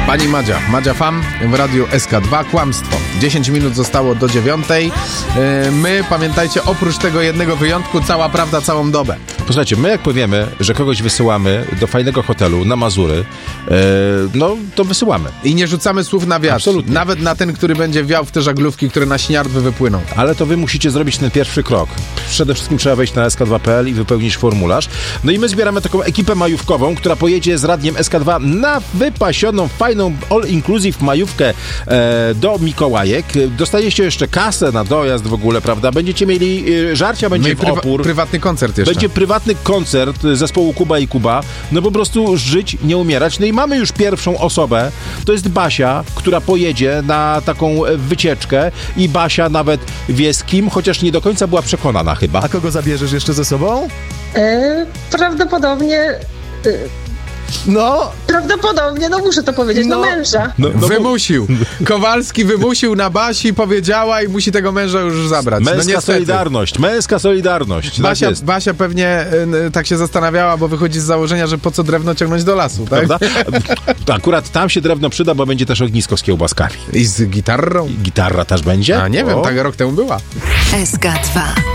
Pani Madzia Fam w radiu SK2. Kłamstwo. 10 minut zostało do 9:00. My, pamiętajcie, oprócz tego jednego wyjątku, cała prawda całą dobę. Posłuchajcie, my jak powiemy, że kogoś wysyłamy do fajnego hotelu na Mazury, no to wysyłamy. I nie rzucamy słów na wiatr. Absolutnie. Nawet na ten, który będzie wiał w te żaglówki, które na śniardwy wypłyną. Ale to wy musicie zrobić ten pierwszy krok. Przede wszystkim trzeba wejść na sk2.pl i wypełnić formularz. No i my zbieramy taką ekipę majówkową, która pojedzie z radiem SK2 na wypasioną, fajną, all-inclusive majówkę do Mikołajek. Dostajecie jeszcze kasę na dojazd w ogóle, prawda? Będziecie mieli żarcia, będzie w opór. Prywatny koncert jeszcze. Będzie prywatny koncert zespołu Kuba i Kuba. No po prostu żyć, nie umierać. No i mamy już pierwszą osobę. To jest Basia, która pojedzie na taką wycieczkę i Basia nawet wie z kim, chociaż nie do końca była przekonana chyba. A kogo zabierzesz jeszcze ze sobą? Prawdopodobnie, No, muszę to powiedzieć, męża. Wymusił. Kowalski wymusił na Basi, powiedziała i musi tego męża już zabrać. Męska solidarność. Basia pewnie tak się zastanawiała, bo wychodzi z założenia, że po co drewno ciągnąć do lasu, tak? Prawda? Akurat tam się drewno przyda, bo będzie też ognisko z kiełbaskami. I z gitarą. Gitarra też będzie? A nie wiem, tak rok temu była. SK2